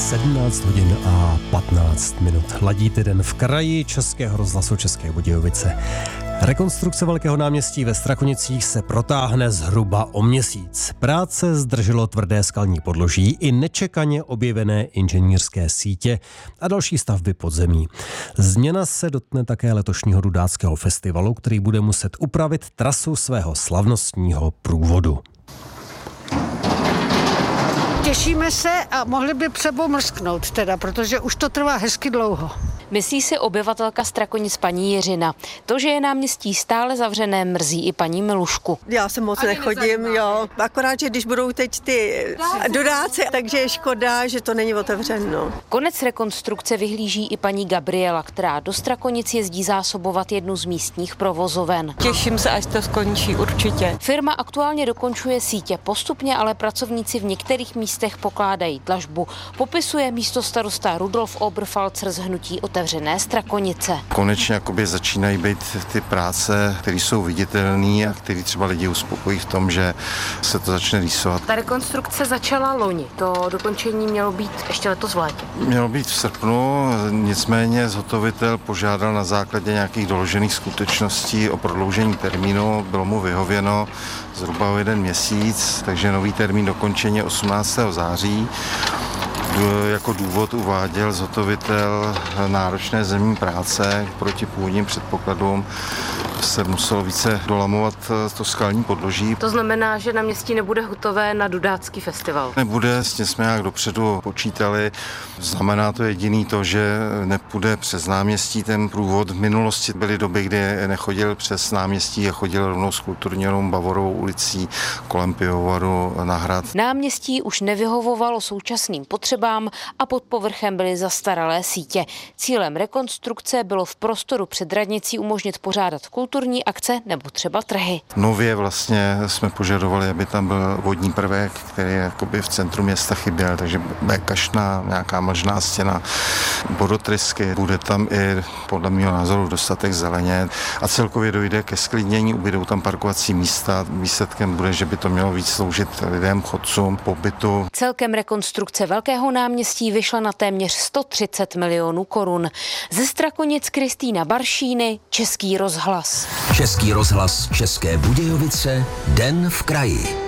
17 hodin a 15 minut. Ladíte Den v kraji Českého rozhlasu České Budějovice. Rekonstrukce Velkého náměstí ve Strakonicích se protáhne zhruba o měsíc. Práce zdrželo tvrdé skalní podloží i nečekaně objevené inženýrské sítě a další stavby podzemí. Změna se dotkne také letošního Rudáckého festivalu, který bude muset upravit trasu svého slavnostního průvodu. Těšíme se a mohli by sebou mrsknout teda, protože už to trvá hezky dlouho. Myslí si obyvatelka Strakonic paní Jiřina. To, že je náměstí stále zavřené, mrzí i paní Milušku. Já se moc nechodím, jo. Akorát, že když budou teď ty dodáce, takže je škoda, že to není otevřeno. Konec rekonstrukce vyhlíží i paní Gabriela, která do Strakonic jezdí zásobovat jednu z místních provozoven. Těším se, až to skončí, určitě. Firma aktuálně dokončuje sítě, postupně ale pracovníci v některých místech pokládají dlažbu. Popisuje místostarosta Rudolf Oberfalzer z hnutí Otevřené Strakonice. Konečně jakoby začínají být ty práce, které jsou viditelné a které třeba lidi uspokojí v tom, že se to začne rýsovat. Ta rekonstrukce začala loni. To dokončení mělo být ještě letos v létě. Mělo být v srpnu, nicméně zhotovitel požádal na základě nějakých doložených skutečností o prodloužení termínu. Bylo mu vyhověno zhruba o 1 měsíc, takže nový termín dokončení 18. září. Jako důvod uváděl zhotovitel náročné zemní práce proti původním předpokladům. Se muselo více dolamovat to skalní podloží. To znamená, že na městí nebude hotové na Rudácký festival? Nebude, s tím jsme nějak dopředu počítali. Znamená to jediný to, že nepůjde přes náměstí ten průvod. V minulosti byly doby, kdy nechodil přes náměstí a chodil rovnou s kulturní Bavorovou ulicí kolem pivovaru na hrad. Náměstí už nevyhovovalo současným potřebám a pod povrchem byly zastaralé sítě. Cílem rekonstrukce bylo v prostoru před radnicí umožnit pořádat kulturní akce nebo třeba trhy. Nově vlastně jsme požadovali, aby tam byl vodní prvek, který jakoby v centru města chyběl, takže bude kašna, nějaká mlžná stěna, vodotrysky, bude tam i podle mého názoru dostatek zeleně a celkově dojde ke sklidnění, ubydou tam parkovací místa. Výsledkem bude, že by to mělo víc sloužit lidem, chodcům, pobytu. Celkem rekonstrukce Velkého náměstí vyšla na téměř 130 milionů korun. Ze Strakonic Kristýna Baršíny, Český rozhlas. Český rozhlas České Budějovice, Den v kraji.